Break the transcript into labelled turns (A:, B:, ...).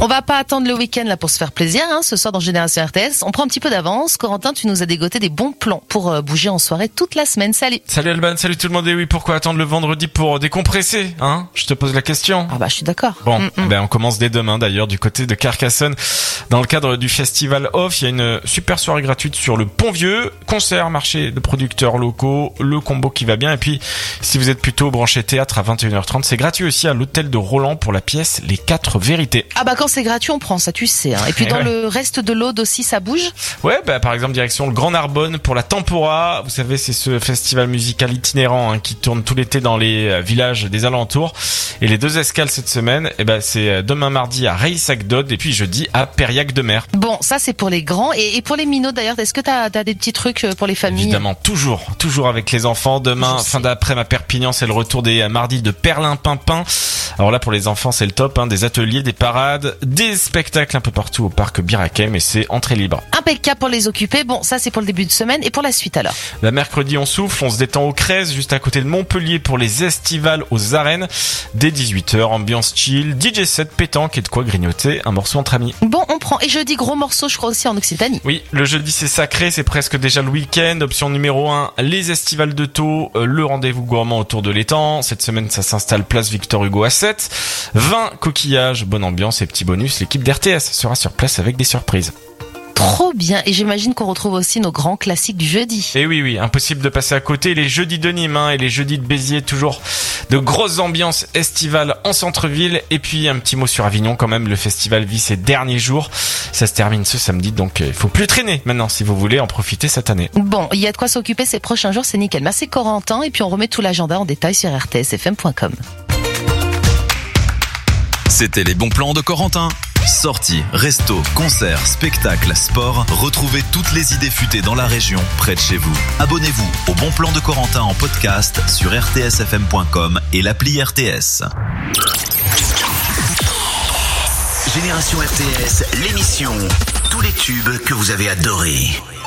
A: On va pas attendre le week-end là pour se faire plaisir, ce soir dans Génération RTS. On prend un petit peu d'avance. Corentin, tu nous as dégoté des bons plans pour bouger en soirée toute la semaine. Salut.
B: Salut Alban, salut tout le monde. Et oui, pourquoi attendre le vendredi pour décompresser, Je te pose la question.
A: Ah bah je suis d'accord.
B: Bon, on commence dès demain d'ailleurs du côté de Carcassonne. Dans le cadre du festival Off, il y a une super soirée gratuite sur le Pont-Vieux. Concert, marché de producteurs locaux, le combo qui va bien. Et puis, si vous êtes plutôt branché théâtre à 21h30, c'est gratuit aussi à l'hôtel de Roland pour la pièce Les 4 Vérités.
A: Ah bah quand c'est gratuit, on prend ça, tu sais. Et puis dans le reste de l'Aude aussi, ça bouge.
B: Ouais, par exemple direction le Grand Narbonne pour la Tempora. Vous savez, c'est ce festival musical itinérant qui tourne tout l'été dans les villages des alentours. Et les 2 escales cette semaine, c'est demain mardi à Reissac-d'Aude et puis jeudi à Périac-de-Mer.
A: Bon, ça c'est pour les grands et pour les minots d'ailleurs. Est-ce que t'as des petits trucs pour les familles?
B: Évidemment, toujours avec les enfants. Demain, fin d'après-midi à Perpignan, c'est le retour des mardis de Perlimpinpin. Alors là, pour les enfants, c'est le top, des ateliers, des parades, des spectacles un peu partout au parc Birakem et c'est entrée libre.
A: Impeccable pour les occupés. Bon, ça c'est pour le début de semaine et pour la suite alors.
B: Mercredi, on souffle, on se détend au Crèze, juste à côté de Montpellier pour les estivales aux arènes. Dès 18h, ambiance chill, DJ set, pétanque et de quoi grignoter un morceau entre amis.
A: Bon, on prend. Et jeudi, gros morceau, je crois aussi en Occitanie.
B: Oui, le jeudi c'est sacré, c'est presque déjà le week-end. Option numéro 1, les estivales de Thau, le rendez-vous gourmand autour de l'étang. Cette semaine, ça s'installe place Victor Hugo à 7. 20 coquillages, bonne ambiance et petit bonus, l'équipe d'RTS sera sur place avec des surprises.
A: Trop bien, et j'imagine qu'on retrouve aussi nos grands classiques du jeudi.
B: Et oui, impossible de passer à côté. Les jeudis de Nîmes et les jeudis de Béziers, toujours de grosses ambiances estivales en centre-ville. Et puis un petit mot sur Avignon quand même, le festival vit ses derniers jours. Ça se termine ce samedi, donc il faut plus traîner maintenant si vous voulez en profiter cette année.
A: Bon, il y a de quoi s'occuper ces prochains jours, c'est nickel. Merci Corentin, et puis on remet tout l'agenda en détail sur rtsfm.com.
C: C'était les bons plans de Corentin. Sorties, restos, concerts, spectacles, sport, retrouvez toutes les idées futées dans la région, près de chez vous. Abonnez-vous au Bon Plan de Corentin en podcast sur rtsfm.com et l'appli RTS.
D: Génération RTS, l'émission. Tous les tubes que vous avez adorés.